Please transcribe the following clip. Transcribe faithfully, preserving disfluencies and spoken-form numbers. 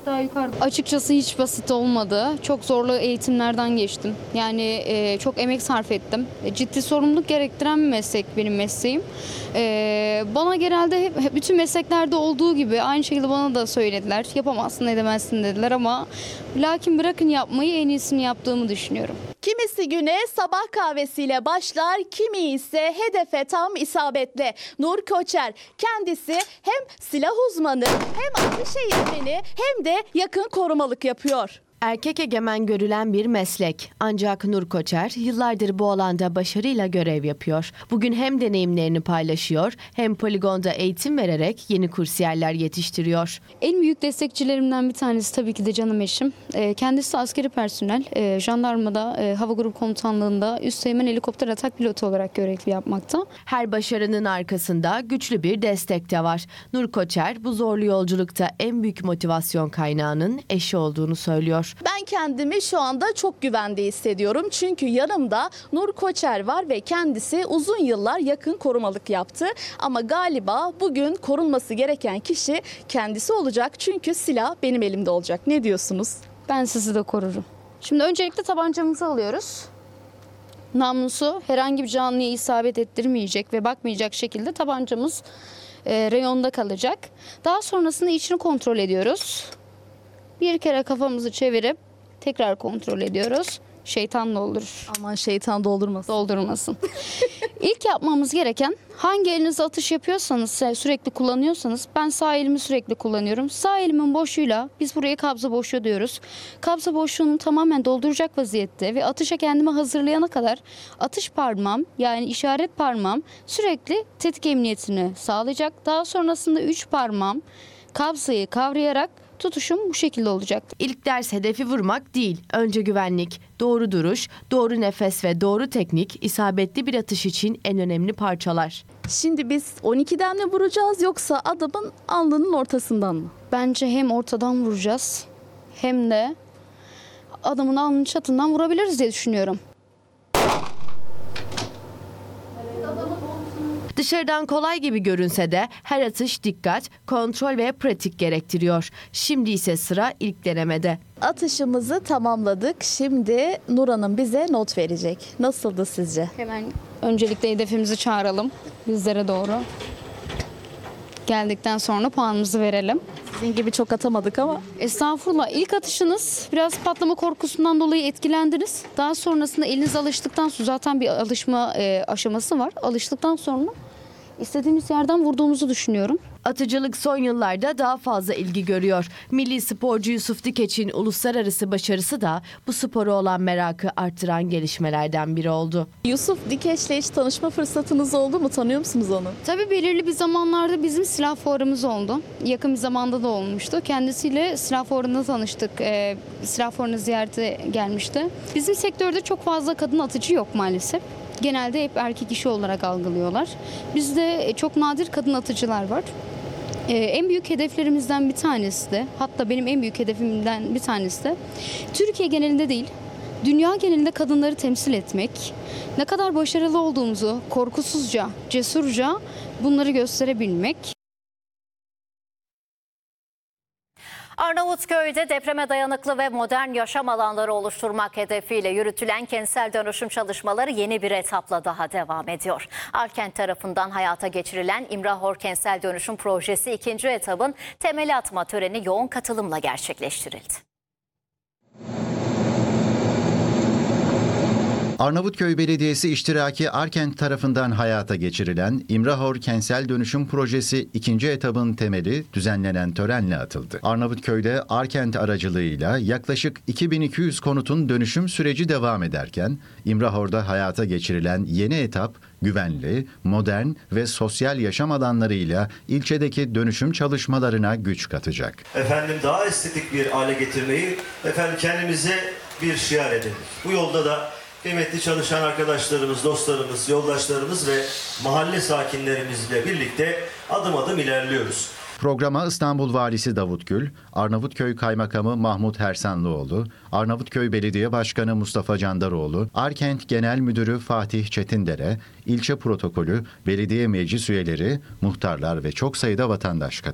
Çok daha yukarıda. Açıkçası hiç basit olmadı. Çok zorlu eğitimlerden geçtim. Yani e, çok emek sarf ettim. E, ciddi sorumluluk gerektiren bir meslek benim mesleğim. E, bana genelde hep, hep bütün mesleklerde olduğu gibi aynı şekilde bana da söylediler. Yapamazsın, edemezsin dediler ama lakin bırakın yapmayı, en iyisini yaptığımı düşünüyorum. Kimisi güne sabah kahvesiyle başlar, kimi ise hedefe tam isabetle. Nur Koçer kendisi hem silah uzmanı, hem ateş eğitmeni, hem de yakın korumalık yapıyor. Erkek egemen görülen bir meslek. Ancak Nur Koçer yıllardır bu alanda başarıyla görev yapıyor. Bugün hem deneyimlerini paylaşıyor hem poligonda eğitim vererek yeni kursiyerler yetiştiriyor. En büyük destekçilerimden bir tanesi tabii ki de canım eşim. Kendisi askeri personel, jandarmada, hava grubu komutanlığında üsteğmen helikopter atak pilotu olarak görev yapmakta. Her başarının arkasında güçlü bir destek de var. Nur Koçer bu zorlu yolculukta en büyük motivasyon kaynağının eşi olduğunu söylüyor. Ben kendimi şu anda çok güvende hissediyorum. Çünkü yanımda Nur Koçer var ve kendisi uzun yıllar yakın korumalık yaptı. Ama galiba bugün korunması gereken kişi kendisi olacak. Çünkü silah benim elimde olacak. Ne diyorsunuz? Ben sizi de korurum. Şimdi öncelikle tabancamızı alıyoruz. Namlusu herhangi bir canlıya isabet ettirmeyecek ve bakmayacak şekilde tabancamız e, reyonda kalacak. Daha sonrasında içini kontrol ediyoruz. Bir kere kafamızı çevirip tekrar kontrol ediyoruz. Şeytan doldurur. Aman şeytan doldurmasın. Doldurmasın. İlk yapmamız gereken, hangi elinizle atış yapıyorsanız, sürekli kullanıyorsanız, ben sağ elimi sürekli kullanıyorum. Sağ elimin boşluğuyla biz buraya kabza boşluğu diyoruz. Kabza boşluğunu tamamen dolduracak vaziyette ve atışa kendimi hazırlayana kadar atış parmağım, yani işaret parmağım sürekli tetik emniyetini sağlayacak. Daha sonrasında üç parmağım kabzayı kavrayarak tutuşum bu şekilde olacak. İlk ders hedefi vurmak değil, önce güvenlik, doğru duruş, doğru nefes ve doğru teknik isabetli bir atış için en önemli parçalar. Şimdi biz on ikiden mi vuracağız yoksa adamın alnının ortasından mı? Bence hem ortadan vuracağız hem de adamın alnının çatından vurabiliriz diye düşünüyorum. Dışarıdan kolay gibi görünse de her atış dikkat, kontrol ve pratik gerektiriyor. Şimdi ise sıra ilk denemede. Atışımızı tamamladık. Şimdi Nur Hanım bize not verecek. Nasıldı sizce? Hemen öncelikle hedefimizi çağıralım bizlere doğru. Geldikten sonra puanımızı verelim. Sizin gibi çok atamadık ama. Estağfurullah. İlk atışınız biraz patlama korkusundan dolayı etkilendiniz. Daha sonrasında eliniz alıştıktan sonra zaten bir alışma e, aşaması var. Alıştıktan sonra istediğimiz yerden vurduğumuzu düşünüyorum. Atıcılık son yıllarda daha fazla ilgi görüyor. Milli sporcu Yusuf Dikeç'in uluslararası başarısı da bu spora olan merakı arttıran gelişmelerden biri oldu. Yusuf Dikeç'le hiç tanışma fırsatınız oldu mu? Tanıyor musunuz onu? Tabii belirli bir zamanlarda bizim silah fuarımız oldu. Yakın bir zamanda da olmuştu. Kendisiyle silah fuarında tanıştık. Ee, silah fuarına ziyarete gelmişti. Bizim sektörde çok fazla kadın atıcı yok maalesef. Genelde hep erkek işi olarak algılıyorlar. Bizde çok nadir kadın atıcılar var. Ee, en büyük hedeflerimizden bir tanesi de, hatta benim en büyük hedefimden bir tanesi de Türkiye genelinde değil, dünya genelinde kadınları temsil etmek. Ne kadar başarılı olduğumuzu korkusuzca, cesurca bunları gösterebilmek. Arnavutköy'de depreme dayanıklı ve modern yaşam alanları oluşturmak hedefiyle yürütülen kentsel dönüşüm çalışmaları yeni bir etapla daha devam ediyor. Arkent tarafından hayata geçirilen İmrahor Kentsel Dönüşüm Projesi ikinci etabın temeli atma töreni yoğun katılımla gerçekleştirildi. Arnavutköy Belediyesi iştiraki Arkent tarafından hayata geçirilen İmrahor Kentsel Dönüşüm Projesi ikinci etabın temeli düzenlenen törenle atıldı. Arnavutköy'de Arkent aracılığıyla yaklaşık iki bin iki yüz konutun dönüşüm süreci devam ederken İmrahor'da hayata geçirilen yeni etap güvenli, modern ve sosyal yaşam alanlarıyla ilçedeki dönüşüm çalışmalarına güç katacak. Efendim daha estetik bir hale getirmeyi efendim kendimize bir şiar edelim. Bu yolda da kıymetli çalışan arkadaşlarımız, dostlarımız, yoldaşlarımız ve mahalle sakinlerimizle birlikte adım adım ilerliyoruz. Programa İstanbul Valisi Davut Gül, Arnavutköy Kaymakamı Mahmut Hersanlıoğlu, Arnavutköy Belediye Başkanı Mustafa Candaroğlu, Arkent Genel Müdürü Fatih Çetindere, ilçe protokolü, belediye meclis üyeleri, muhtarlar ve çok sayıda vatandaş katıldı.